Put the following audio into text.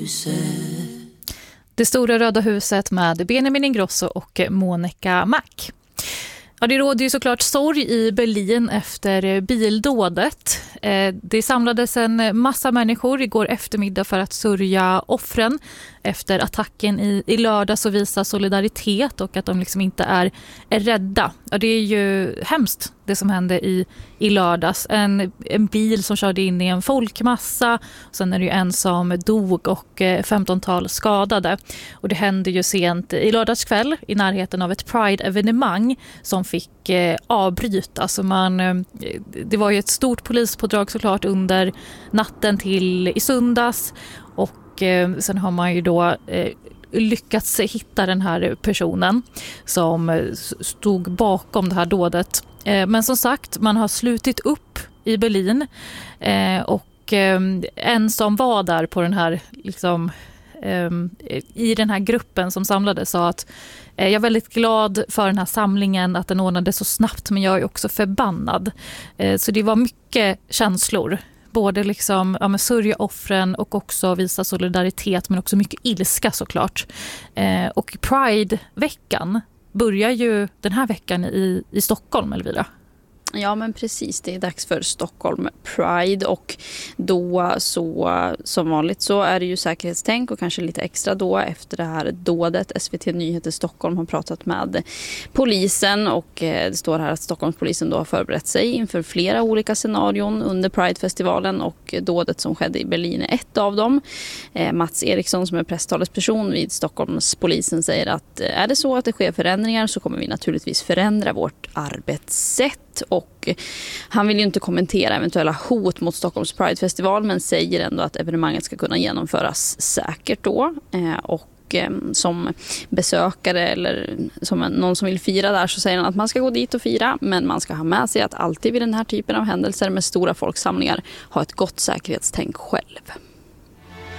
Det stora röda huset med Benjamin Ingrosso och Monica Mac. Ja, det råder ju såklart sorg i Berlin efter bildådet. Det samlades en massa människor igår eftermiddag för att sörja offren efter attacken i lördags och visa solidaritet och att de liksom inte är rädda. Ja, det är ju hemskt det som hände i lördags. En bil som körde in i en folkmassa. Sen är det ju en som dog och 15-tal skadade. Och det hände ju sent i lördagskväll i närheten av ett Pride-evenemang som fick avbrytas. Det var ju ett stort polispådrag såklart under natten till i söndags. Och sen har man ju då lyckats hitta den här personen som stod bakom det här dådet. Men som sagt, man har slutit upp i Berlin och en som var där på den här i den här gruppen som samlades sa att jag är väldigt glad för den här samlingen, att den ordnades så snabbt, men jag är också förbannad. Så det var mycket känslor. Både sörja offren och också visa solidaritet, men också mycket ilska såklart. Och Pride-veckan börjar ju den här veckan i Stockholm, Elvira. Ja, men precis. Det är dags för Stockholm Pride och då så som vanligt så är det ju säkerhetstänk och kanske lite extra då efter det här dådet. SVT Nyheter Stockholm har pratat med polisen och det står här att Stockholmspolisen då har förberett sig inför flera olika scenarion under Pride-festivalen och dådet som skedde i Berlin är ett av dem. Mats Eriksson som är presstalesperson vid Stockholmspolisen säger att är det så att det sker förändringar så kommer vi naturligtvis förändra vårt arbetssätt. Och han vill ju inte kommentera eventuella hot mot Stockholms Pride-festival men säger ändå att evenemanget ska kunna genomföras säkert då. Och som besökare eller som någon som vill fira där så säger han att man ska gå dit och fira, men man ska ha med sig att alltid vid den här typen av händelser med stora folksamlingar ha ett gott säkerhetstänk själv.